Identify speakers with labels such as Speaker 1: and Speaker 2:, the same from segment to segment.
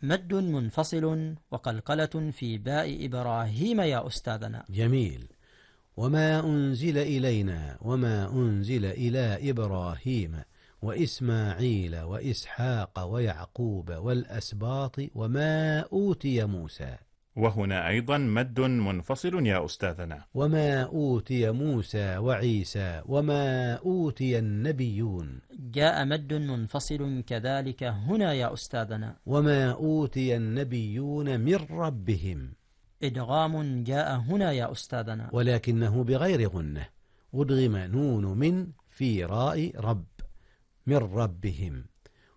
Speaker 1: مد منفصل وقلقلة في باء إبراهيم يا أستاذنا.
Speaker 2: جميل. وما أنزل إلينا وما أنزل إلى إبراهيم وإسماعيل وإسحاق ويعقوب والأسباط وما أوتي موسى.
Speaker 3: وهنا أيضا مد منفصل يا أستاذنا.
Speaker 2: وما أوتي موسى وعيسى وما أوتي النبيون.
Speaker 1: جاء مد منفصل كذلك هنا يا أستاذنا.
Speaker 2: وما أوتي النبيون من ربهم.
Speaker 1: إدغام جاء هنا يا أستاذنا،
Speaker 2: ولكنه بغير غنة، أدغم نون من في راء رب، من ربهم.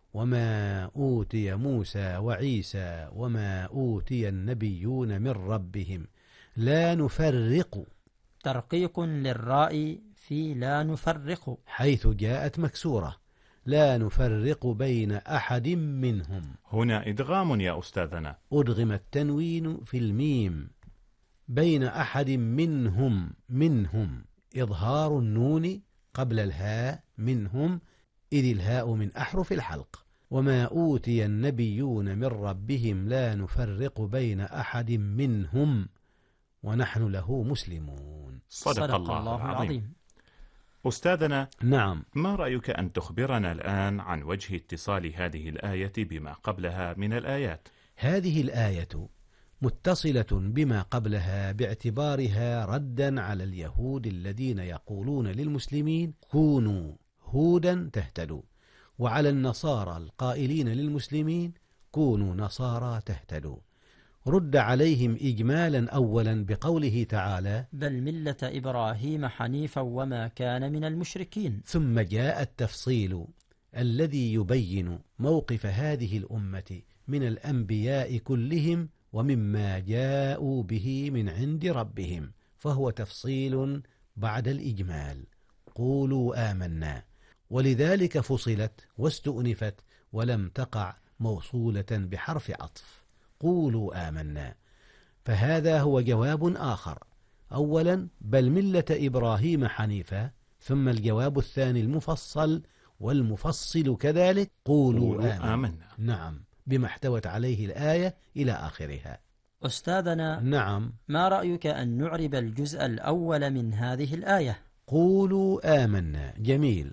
Speaker 2: وما أوتي موسى وعيسى وما أوتي النبيون من ربهم لا نفرق.
Speaker 1: ترقيق للراء في لا نفرق،
Speaker 2: حيث جاءت مكسورة، لا نفرق بين أحد منهم.
Speaker 3: هنا إدغام يا أستاذنا.
Speaker 2: أدغم التنوين في الميم بين أحد منهم. منهم إظهار النون قبل الهاء منهم، إذ الهاء من أحرف الحلق. وما أوتي النبيون من ربهم لا نفرق بين أحد منهم ونحن له مسلمون.
Speaker 3: صدق الله العظيم. أستاذنا،
Speaker 2: نعم،
Speaker 3: ما رأيك أن تخبرنا الآن عن وجه اتصال هذه الآية بما قبلها من الآيات؟
Speaker 2: هذه الآية متصلة بما قبلها باعتبارها ردا على اليهود الذين يقولون للمسلمين كونوا هودا تهتدوا، وعلى النصارى القائلين للمسلمين كونوا نصارى تهتدوا. رد عليهم إجمالا أولا بقوله تعالى
Speaker 1: بل ملة إبراهيم حنيفا وما كان من المشركين.
Speaker 2: ثم جاء التفصيل الذي يبين موقف هذه الأمة من الأنبياء كلهم ومما جاءوا به من عند ربهم، فهو تفصيل بعد الإجمال. قولوا آمنا، ولذلك فصلت واستؤنفت ولم تقع موصولة بحرف عطف. قولوا آمنا، فهذا هو جواب آخر. أولا بل ملة إبراهيم حنيفا، ثم الجواب الثاني المفصل والمفصل كذلك قولوا آمنا. نعم، بما احتوت عليه الآية إلى آخرها.
Speaker 1: أستاذنا،
Speaker 2: نعم،
Speaker 1: ما رأيك أن نعرب الجزء الأول من هذه الآية؟
Speaker 2: قولوا آمنا. جميل.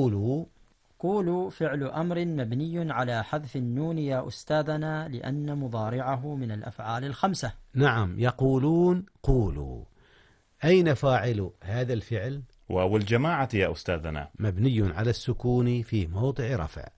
Speaker 2: قولوا
Speaker 1: فعل أمر مبني على حذف النون يا أستاذنا، لأن مضارعه من الأفعال الخمسة.
Speaker 2: نعم، يقولون قولوا. أين فاعل هذا الفعل؟
Speaker 3: واو الجماعة يا أستاذنا.
Speaker 2: مبني على السكون في موضع رفع.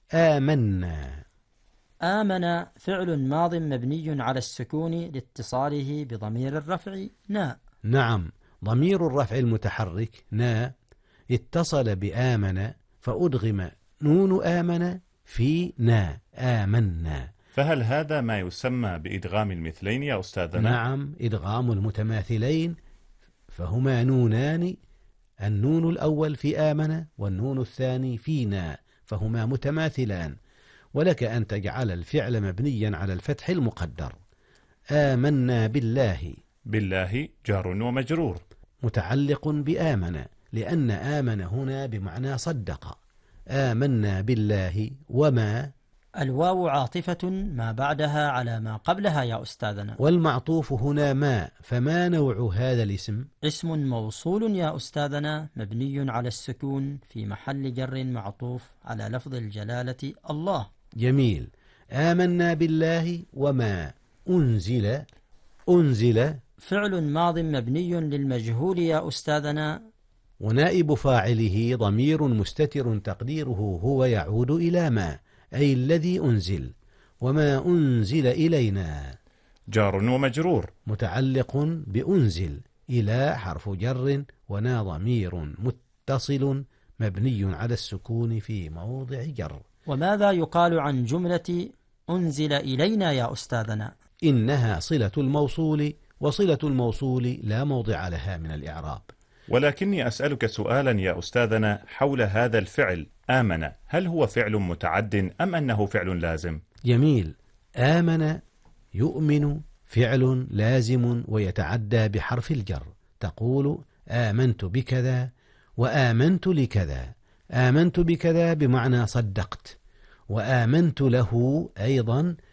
Speaker 2: آمنا.
Speaker 1: آمن فعل ماض مبني على السكون لاتصاله بضمير الرفع نا.
Speaker 2: نعم، ضمير الرفع المتحرك نا اتصل بآمن فأدغم نون آمن في نا. آمنا.
Speaker 3: فهل هذا ما يسمى بإدغام المثلين يا أستاذنا؟
Speaker 2: نعم، إدغام المتماثلين، فهما نونان، النون الأول في آمن والنون الثاني في نا، فهما متماثلان. ولك أن تجعل الفعل مبنيا على الفتح المقدر. آمنا بالله.
Speaker 3: بالله جار ومجرور
Speaker 2: متعلق بآمن، لأن آمن هنا بمعنى صدق. آمنا بالله. وما
Speaker 1: الواو عاطفة ما بعدها على ما قبلها يا أستاذنا،
Speaker 2: والمعطوف هنا ما، فما نوع هذا الاسم؟
Speaker 1: اسم موصول يا أستاذنا، مبني على السكون في محل جر معطوف على لفظ الجلالة الله.
Speaker 2: جميل. آمنا بالله. وما أنزل
Speaker 1: فعل ماض مبني للمجهول يا أستاذنا،
Speaker 2: ونائب فاعله ضمير مستتر تقديره هو يعود إلى ما، أي الذي أنزل. وما أنزل إلينا
Speaker 3: جار ومجرور
Speaker 2: متعلق بأنزل، إلى حرف جر، ونا ضمير متصل مبني على السكون في موضع جر.
Speaker 1: وماذا يقال عن جملة أنزل إلينا يا أستاذنا؟
Speaker 2: إنها صلة الموصول، وصلة الموصول لا موضع لها من الإعراب.
Speaker 3: ولكني أسألك سؤالا يا أستاذنا حول هذا الفعل آمن، هل هو فعل متعد أم أنه فعل لازم؟
Speaker 2: جميل. آمن يؤمن فعل لازم ويتعدى بحرف الجر. تقول آمنت بكذا وآمنت لكذا. آمنت بكذا بمعنى صدقت، وآمنت له أيضا